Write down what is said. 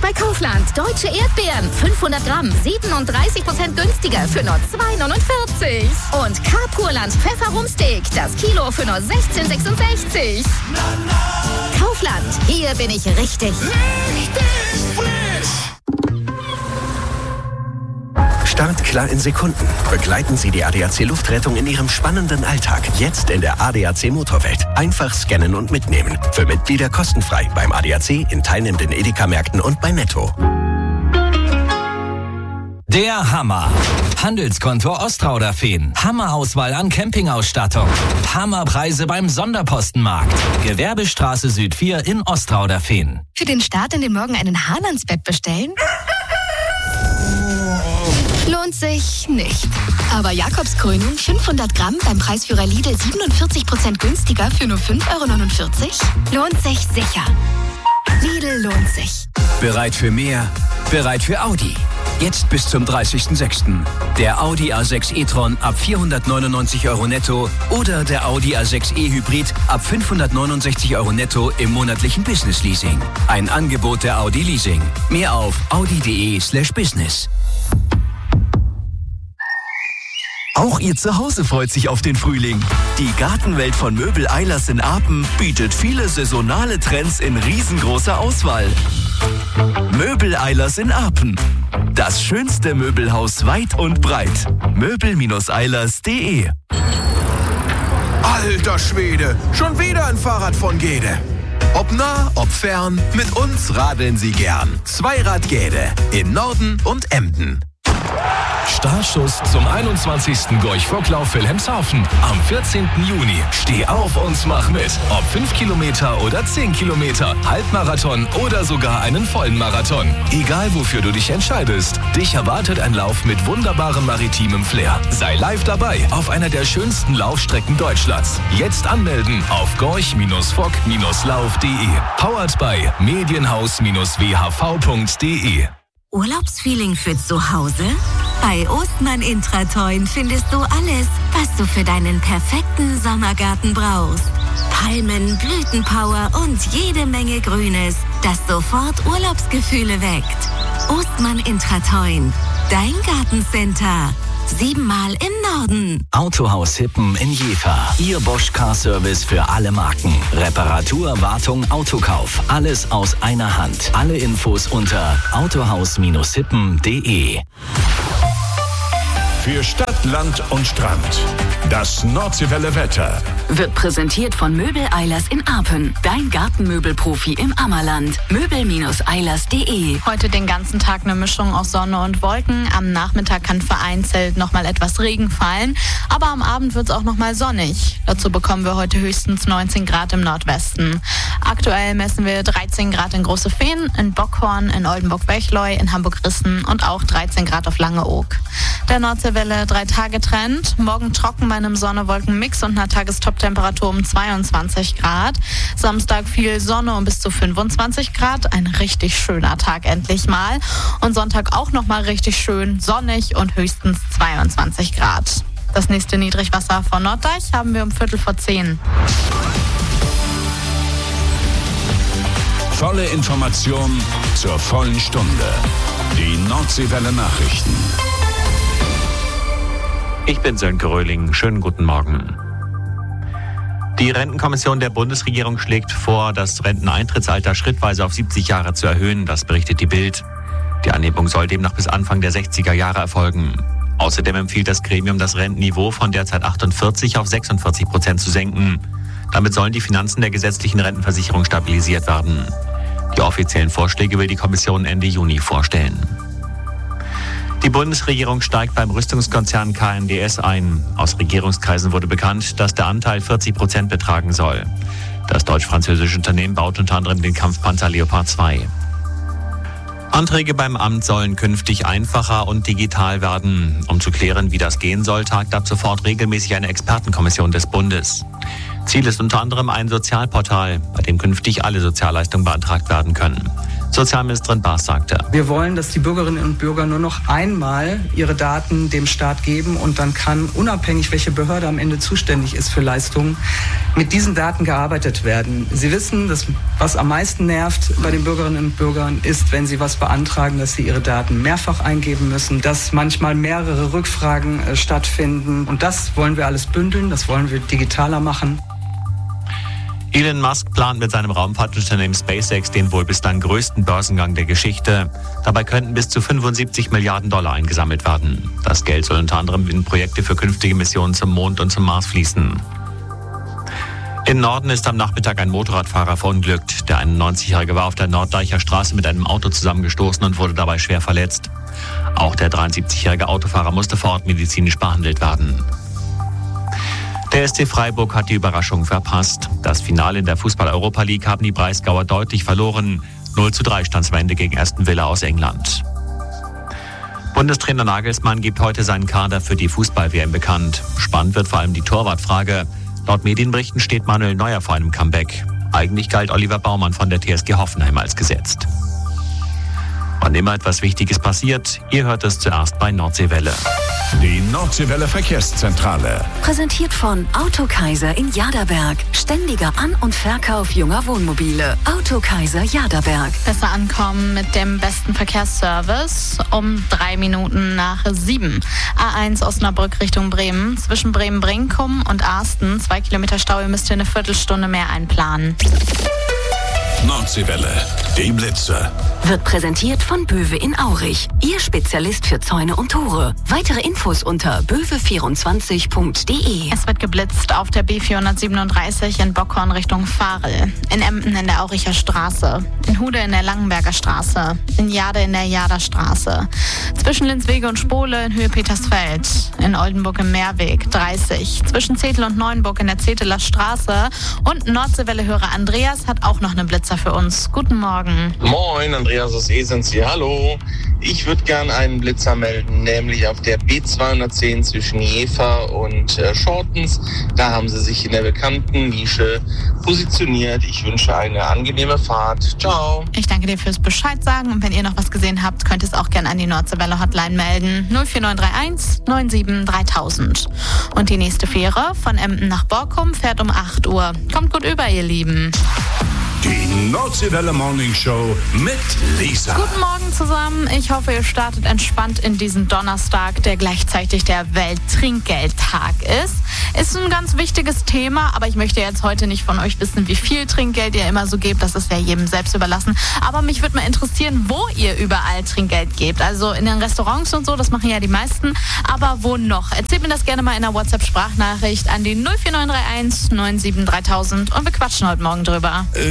bei Kaufland. Deutsche Erdbeeren, 500 Gramm, 37% günstiger für nur 2,49. Und Carpurland Pfefferumsteak, das Kilo für nur 16,66. Kaufland, hier bin ich richtig. Startklar in Sekunden. Begleiten Sie die ADAC Luftrettung in Ihrem spannenden Alltag. Jetzt in der ADAC Motorwelt. Einfach scannen und mitnehmen. Für Mitglieder kostenfrei beim ADAC, in teilnehmenden Edeka-Märkten und bei Netto. Der Hammer. Handelskonto Ostrauder-Feen. Hammerauswahl an Campingausstattung. Hammerpreise beim Sonderpostenmarkt. Gewerbestraße Süd 4 in Ostrauder-Feen. Für den Start in den Morgen einen Hahn ans Bett bestellen? Lohnt sich nicht. Aber Jakobskrönung 500 Gramm beim Preisführer Lidl 47% günstiger für nur 5,49 €? Lohnt sich sicher. Lidl lohnt sich. Bereit für mehr? Bereit für Audi. Jetzt bis zum 30.06. Der Audi A6 e-tron ab 499 € netto oder der Audi A6 e-Hybrid ab 569 € netto im monatlichen Business-Leasing. Ein Angebot der Audi Leasing. Mehr auf audi.de/business. Auch Ihr Zuhause freut sich auf den Frühling. Die Gartenwelt von Möbel Eilers in Apen bietet viele saisonale Trends in riesengroßer Auswahl. Möbel Eilers in Apen. Das schönste Möbelhaus weit und breit. Möbel-Eilers.de. Alter Schwede, schon wieder ein Fahrrad von Gede. Ob nah, ob fern, mit uns radeln Sie gern. Zweirad Gede in Norden und Emden. Startschuss zum 21. Gorch-Fock-Lauf Wilhelmshaven am 14. Juni. Steh auf und mach mit. Ob 5 Kilometer oder 10 Kilometer, Halbmarathon oder sogar einen vollen Marathon. Egal wofür du dich entscheidest, dich erwartet ein Lauf mit wunderbarem maritimem Flair. Sei live dabei auf einer der schönsten Laufstrecken Deutschlands. Jetzt anmelden auf gorch-fock-lauf.de. Powered by medienhaus-whv.de. Urlaubsfeeling für zu Hause? Bei Ostmann Intratoin findest du alles, was du für deinen perfekten Sommergarten brauchst. Palmen, Blütenpower und jede Menge Grünes, das sofort Urlaubsgefühle weckt. Ostmann Intratoin, dein Gartencenter. 7-mal im Norden. Autohaus Hippen in Jever. Ihr Bosch Car Service für alle Marken. Reparatur, Wartung, Autokauf. Alles aus einer Hand. Alle Infos unter autohaus-hippen.de. Für Stadt, Land und Strand. Das Nordseewelle Wetter. Wird präsentiert von Möbel Eilers in Apen. Dein Gartenmöbelprofi im Ammerland. Möbel-Eilers.de. Heute den ganzen Tag eine Mischung aus Sonne und Wolken. Am Nachmittag kann vereinzelt nochmal etwas Regen fallen. Aber am Abend wird es auch nochmal sonnig. Dazu bekommen wir heute höchstens 19 Grad im Nordwesten. Aktuell messen wir 13 Grad in Große Feen, in Bockhorn, in Oldenburg-Wechleu, in Hamburg-Rissen und auch 13 Grad auf Langeoog. Der Nordseewelle 3-Tage-Trend. Morgen trocken bei einem Sonne-Wolken-Mix und einer Tagestop-Temperatur um 22 Grad. Samstag viel Sonne und bis zu 25 Grad. Ein richtig schöner Tag endlich mal. Und Sonntag auch nochmal richtig schön sonnig und höchstens 22 Grad. Das nächste Niedrigwasser von Norddeich haben wir um 9:45. Volle Information zur vollen Stunde. Die Nordseewelle Nachrichten. Ich bin Sönke Röhling. Schönen guten Morgen. Die Rentenkommission der Bundesregierung schlägt vor, das Renteneintrittsalter schrittweise auf 70 Jahre zu erhöhen. Das berichtet die Bild. Die Anhebung soll demnach bis Anfang der 60er Jahre erfolgen. Außerdem empfiehlt das Gremium, das Rentenniveau von derzeit 48 auf 46% zu senken. Damit sollen die Finanzen der gesetzlichen Rentenversicherung stabilisiert werden. Die offiziellen Vorschläge will die Kommission Ende Juni vorstellen. Die Bundesregierung steigt beim Rüstungskonzern KNDS ein. Aus Regierungskreisen wurde bekannt, dass der Anteil 40% betragen soll. Das deutsch-französische Unternehmen baut unter anderem den Kampfpanzer Leopard 2. Anträge beim Amt sollen künftig einfacher und digital werden. Um zu klären, wie das gehen soll, tagt ab sofort regelmäßig eine Expertenkommission des Bundes. Ziel ist unter anderem ein Sozialportal, bei dem künftig alle Sozialleistungen beantragt werden können. Sozialministerin Baas sagte: Wir wollen, dass die Bürgerinnen und Bürger nur noch einmal ihre Daten dem Staat geben und dann kann, unabhängig welche Behörde am Ende zuständig ist für Leistungen, mit diesen Daten gearbeitet werden. Sie wissen, dass was am meisten nervt bei den Bürgerinnen und Bürgern ist, wenn sie was beantragen, dass sie ihre Daten mehrfach eingeben müssen, dass manchmal mehrere Rückfragen stattfinden. Und das wollen wir alles bündeln, das wollen wir digitaler machen. Elon Musk plant mit seinem Raumfahrtunternehmen SpaceX den wohl bislang größten Börsengang der Geschichte. Dabei könnten bis zu 75 Milliarden $75 eingesammelt werden. Das Geld soll unter anderem in Projekte für künftige Missionen zum Mond und zum Mars fließen. Im Norden ist am Nachmittag ein Motorradfahrer verunglückt. Der 91-Jährige war auf der Norddeicher Straße mit einem Auto zusammengestoßen und wurde dabei schwer verletzt. Auch der 73-jährige Autofahrer musste vor Ort medizinisch behandelt werden. Der SC Freiburg hat die Überraschung verpasst. Das Finale in der Fußball-Europa League haben die Breisgauer deutlich verloren. 0:3 stand es am Ende gegen Aston Villa aus England. Bundestrainer Nagelsmann gibt heute seinen Kader für die Fußball-WM bekannt. Spannend wird vor allem die Torwartfrage. Laut Medienberichten steht Manuel Neuer vor einem Comeback. Eigentlich galt Oliver Baumann von der TSG Hoffenheim als gesetzt. Wann immer etwas Wichtiges passiert, ihr hört es zuerst bei Nordseewelle. Die Nordseewelle Verkehrszentrale. Präsentiert von Autokaiser in Jaderberg. Ständiger An- und Verkauf junger Wohnmobile. Autokaiser Jaderberg. Besser ankommen mit dem besten Verkehrsservice um 3 Minuten nach 7. A1 Osnabrück Richtung Bremen. Zwischen Bremen-Brinkum und Arsten 2 Kilometer Stau. Ihr müsst hier eine Viertelstunde mehr einplanen. Nordseewelle, die Blitze. Wird präsentiert von Böwe in Aurich. Ihr Spezialist für Zäune und Tore. Weitere Infos unter böwe24.de. Es wird geblitzt auf der B437 in Bockhorn Richtung Farel. In Emden in der Auricher Straße. In Hude in der Langenberger Straße. In Jade in der Jaderstraße. Zwischen Linswege und Spole in Höhe Petersfeld. In Oldenburg im Meerweg 30. Zwischen Zetel und Neuenburg in der Zeteler Straße. Und Nordseewelle-Hörer Andreas hat auch noch eine Blitzer für uns. Guten Morgen. Moin, Andreas aus Esens hier. Hallo. Ich würde gern einen Blitzer melden, nämlich auf der B210 zwischen Jever und Shortens. Da haben sie sich in der bekannten Nische positioniert. Ich wünsche eine angenehme Fahrt. Ciao. Ich danke dir fürs Bescheid sagen. Und wenn ihr noch was gesehen habt, könnt ihr es auch gerne an die Nordseewelle Hotline melden. 04931 97 3000. Und die nächste Fähre von Emden nach Borkum fährt um 8 Uhr. Kommt gut über, ihr Lieben. Die Nordseewelle Morning Show mit Lisa. Guten Morgen zusammen. Ich hoffe, ihr startet entspannt in diesen Donnerstag, der gleichzeitig der Welttrinkgeldtag ist. Ist ein ganz wichtiges Thema, aber ich möchte jetzt heute nicht von euch wissen, wie viel Trinkgeld ihr immer so gebt. Das ist ja jedem selbst überlassen. Aber mich würde mal interessieren, wo ihr überall Trinkgeld gebt. Also in den Restaurants und so, das machen ja die meisten. Aber wo noch? Erzählt mir das gerne mal in einer WhatsApp-Sprachnachricht an die 04931 97 3000 und wir quatschen heute Morgen drüber.